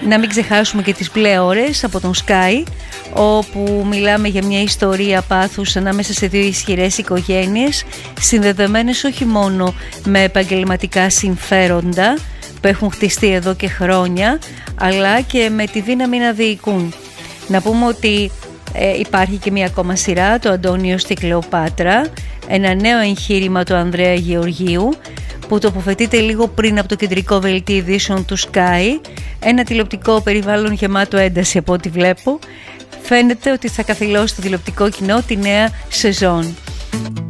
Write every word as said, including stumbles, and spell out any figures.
Να μην ξεχάσουμε και τις μπλε ώρες από τον Sky, όπου μιλάμε για μια ιστορία πάθους ανάμεσα σε δύο ισχυρές οικογένειες, συνδεδεμένες όχι μόνο με επαγγελματικά συμφέροντα που έχουν χτιστεί εδώ και χρόνια, αλλά και με τη δύναμη να διοικούν. Να πούμε ότι ε, υπάρχει και μια ακόμα σειρά, το Αντώνιος στη Κλεοπάτρα, ένα νέο εγχείρημα του Ανδρέα Γεωργίου, που τοποθετείται λίγο πριν από το κεντρικό δελτίο ειδήσεων του Sky, ένα τηλεοπτικό περιβάλλον γεμάτο ένταση από ό,τι βλέπω. Φαίνεται ότι θα καθυλώσει το τηλεοπτικό κοινό τη νέα σεζόν.